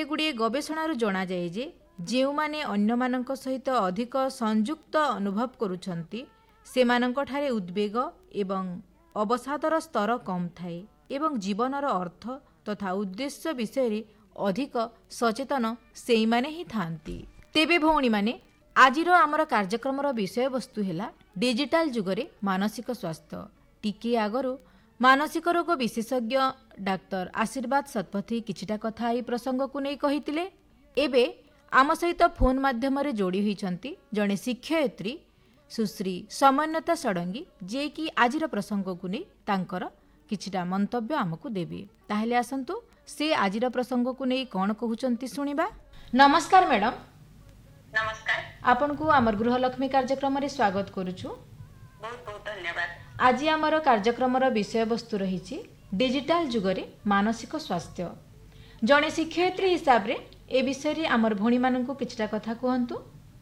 गुड़िए गवेषणार जनाए जे ଯେଉଁମାନେ ଅନ୍ୟମାନଙ୍କ ସହିତ ଅଧିକ ସଂଯୁକ୍ତ ଅନୁଭବ କରୁଛନ୍ତି ସେମାନଙ୍କଠାରେ ଉଦ୍ବେଗ ଏବଂ ଅବସାଦର ସ୍ତର କମ୍ ଥାଏ ଏବଂ ଜୀବନର ଅର୍ଥ ତଥା ଉଦ୍ଦେଶ୍ୟ ବିଷୟରେ ଅଧିକ ସଚେତନ ସେଇମାନେ ହିଁ ଥାନ୍ତି। ତେବେ ଭଉଣୀମାନେ ଆଜିର ଆମର କାର୍ଯ୍ୟକ୍ରମର ବିଷୟବସ୍ତୁ ହେଲା ଡିଜିଟାଲ ଯୁଗରେ ମାନସିକ ସ୍ୱାସ୍ଥ୍ୟ। ଟିକିଏ ଆଗରୁ ମାନସିକ ରୋଗ ବିଶେଷଜ୍ଞ ଡାକ୍ତର ଆଶୀର୍ବାଦ ଶତପଥୀ କିଛିଟା କଥା ଏହି ପ୍ରସଙ୍ଗକୁ ନେଇ କହିଥିଲେ। ଏବେ ଆମ ସହିତ ଫୋନ୍ ମାଧ୍ୟମରେ ଯୋଡ଼ି ହୋଇଛନ୍ତି ଜଣେ ଶିକ୍ଷୟିତ୍ରୀ ସୁଶ୍ରୀ ସମନ୍ୱତା ଷଡ଼ଙ୍ଗୀ, ଯିଏକି ଆଜିର ପ୍ରସଙ୍ଗକୁ ନେଇ ତାଙ୍କର କିଛିଟା ମନ୍ତବ୍ୟ ଆମକୁ ଦେବେ। ତାହେଲେ ଆସନ୍ତୁ ସେ ଆଜିର ପ୍ରସଙ୍ଗକୁ ନେଇ କ'ଣ କହୁଛନ୍ତି ଶୁଣିବା। ନମସ୍କାର ମ୍ୟାଡ଼ାମ୍। नमस्कार। आपनको आमर गृहलक्ष्मी कार्यक्रम स्वागत करुछु। बहुत बहुत धन्यवाद। आज आमर कार्यक्रम विषय वस्तु रही डिजिटल जुगरे मानसिक स्वास्थ्य। जड़े शिक्षयित्री हिसाब रे ए विषय आमर भणी मानक किछटा कथा कहतु।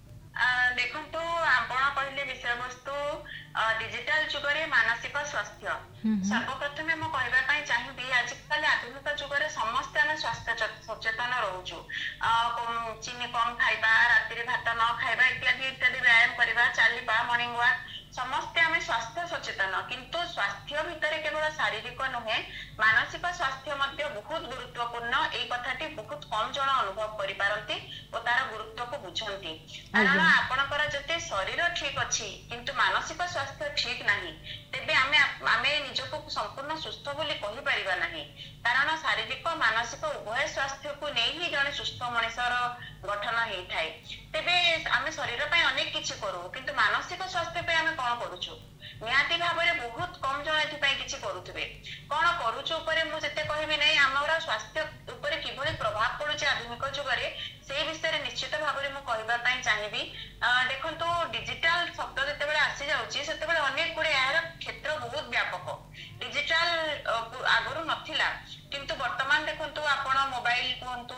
देखंतु आपण कहले विषय वस्तु डिजिटल जुगरे मानसिक स्वास्थ्य। सर्वप्रथम मु कहबा पई चाहिबी आजकल आधुनिक जुगरे समस्त हम स्वास्थ्य सचेतन रहउछु। चीनी कम खाइबा, राति रे भात न खाइबा इत्यादि इत्यादि व्यायाम करबा, चलिबा, मॉर्निंग वॉक समस्त आम स्वास्थ्य सचेतन। किंतु स्वास्थ्य भितर केवल शारीरिक नुहे मानसिक स्वास्थ्य मध्य बहुत गुरुत्वपूर्ण। एई कथाटी बहुत कम जन अनुभव करि पारंती ओ तार गुरुत्व को बुझंती। कारण आपनकर जते शरीर ठीक अछि किंतु मानसिक स्वास्थ्य ठीक नाही तेबे आमे निजको संपूर्ण सुस्थ बोली कहि परिबा नाही। कारण शारीरिक मानसिक उभय स्वास्थ्य को नै ही जने सुस्थ मनुष्यर गठन हेइ थाए। तेबे आमे शरीर पय अनेक किछि करू किंतु मानसिक स्वास्थ्य पे आमे कोन करूछु निहाती भाबरे बहुत कम जन एथि पय किछि करूथबे। कोन करूछु ऊपर मु जते कहबी नै हमरा स्वास्थ्य ऊपर किभली प्रभाव पडुछि आधुनिक जुगरे से विषय निश्चित भाबरे मु कहबा पय चाहिबी। देखंतु डिजिटल शब्द जते बेले आसी जाउछि सेते बेले अनेक गुडे यार क्षेत्र बहुत व्यापक। डिजिटल आगरु नथिला किंतु वर्तमान देखंतु आपण mobile कहंतु,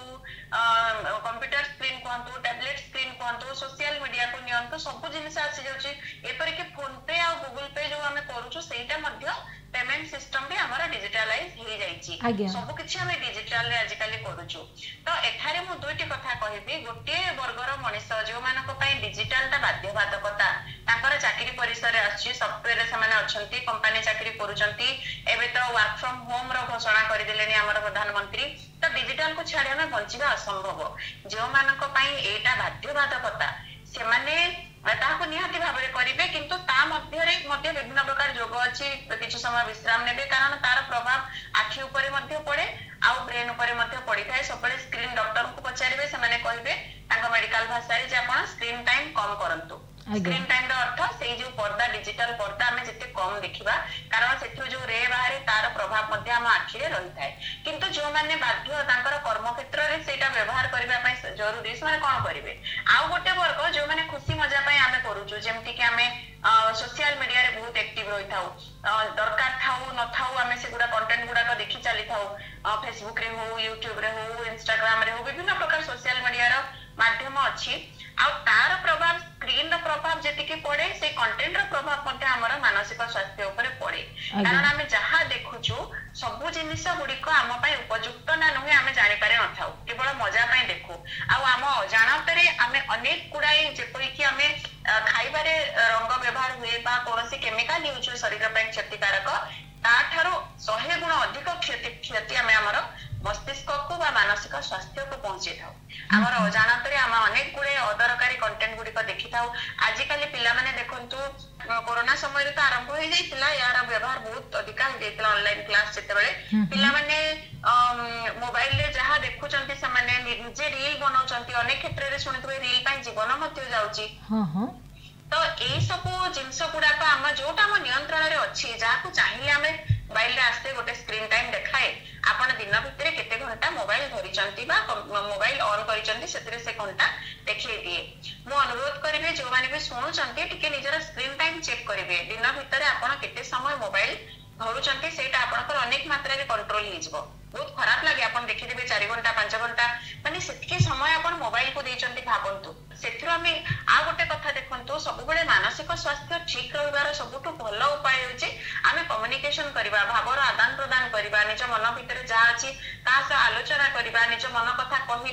computer screen कहंतु, tablet screen कहंतु, social media को नियंतु सब जिनिस आसी जाउछि। एपर के फोन पे आ गूगल पे जो हमें करूछु सेटा मध्य पेमेंट सिस्टम भी हमारा डिजिटलाइज हे जाइछि। सब किछि हमें डिजिटल रे आजिकाली करूछु। तो एठारे मु दुईटी कथा कहिबी। गोटे वर्गर मनुष्य जो मानको पय डिजिटल ता बाध्यबाधकता तांकर चाकरी परिसर रे आछि, सॉफ्टवेयर रे समान अछंती, कंपनी चाकरी करूचंती। एबे तो वर्क फ्रॉम होम रो घोषणा करि देलेनी हमर प्रधानमंत्री। तो डिजिटल को छाड़ी हमें बंचिबा असंभव। जो मानको पय एटा बाध्यबाधकता से माने ताको निहाती भाबरे करिवे किंतु ता मध्य विभिन्न प्रकार योग अछि। किछि समय विश्राम नेबे कारण तार प्रभाव आखि ऊपर मध्य पड़े आ ब्रेन ऊपर मध्य पड़ी थाए। सबले स्क्रीन डॉक्टर को पचारिबे सेमाने कहिबे ताको मेडिकल भाषा रे जे आपण स्क्रीन टाइम कम करंतु। स्क्रीन टाइम रो अर्थ सेई जो पर्दा डिजिटल पर्दा हमें जते कम देखिबा कारण सेथु जो रे बाहरे तार प्रभाव मध्य हम आखि रे रहि थाए। किंतु जो माने बाध्य तांकर कर्म क्षेत्र रे सेटा व्यवहार करबा पय जरूरी से कोन करिवे। आ गोटे वर्ग जो माने खुशी मजा पय हमें करूछु जेमति कि हमें सोशल मीडिया रे बहुत एक्टिव रहि थाउ, दरकार थाउ न थाउ हमें से गुडा कंटेंट गुडा को देखि चली थाउ। फेसबुक रे हो, यूट्यूब रे हो, इंस्टाग्राम रे हो, विभिन्न प्रकार सोशल मीडिया रो माध्यम अछि। आ तार प्रभाव स्क्रीन रो प्रभाव जेति के पड़े से कंटेंट रो प्रभाव मते हमर मानसिक स्वास्थ्य ऊपर पड़े। कारण हमें जहा देखुछु सब जिनिस गुडी को हम पय उपयुक्त ना नहे हमें जानि पारे न थाउ, केवल मजा पय देखु। आ हम अजाणतरे हमें अनेक गुडाई जेपरि कि हमें खाइबारे रंग व्यवहार हुए बा कोनोसी केमिकल यूज शरीर पय क्षतिकारक ताठारो 100 गुण अधिक क्षति हमें हमर मस्तिष्क को बा मानसिक स्वास्थ्य को पहुंचे थाउ। हमर अजाणतरे हम अनेक गुडे अदरकारी कंटेंट गुडी को देखि थाउ। आजिकाली पिला माने देखंतु कोरोना समय रे तो आरंभ हो जाइतिला यार व्यवहार बहुत अधिक हो जाइतिला। ऑनलाइन क्लास जेते बेले पिला माने मोबाइल रे जहा देखुचंती से माने निजे रील बनाउचंती। अनेक क्षेत्र रे सुनितबे रील पय जीवन मध्य जाउची। तो ए सब जिंस गुडा को हम जोटा हम नियंत्रण रे अछि जहा को चाहिए हमें मोबाइल रे आस्ते गोटे स्क्रीन टाइम देखाए आपण दिन भितर केते घंटा मोबाइल धरिचंती बा मोबाइल ऑन करिचंती सेतरे से घंटा देखिए दिए। मु अनुरोध करिवे जो माने भी सुनुचंती टिके निजरा स्क्रीन टाइम चेक करिवे। दिन भितर आपण केते समय मोबाइल धरुचंती सेटा आपनकर अनेक मात्रा रे कंट्रोल हि जबो। बहुत खराब लागे आपण देखि देबे 4 घंटा 5 घंटा माने सेतके समय आपण मोबाइल को देचंती भाबंतु। सेथरो हमें आ गोटे कथा देखंतु सब बेले मानसिक स्वास्थ्य ठीक रहिबार सबुठु भलो उपाय होचे आमे कम्युनिकेशन करबा, भावर आदान प्रदान करबा, निज मन भितर जा अछि ता से आलोचना करबा, निज मन कथा कहि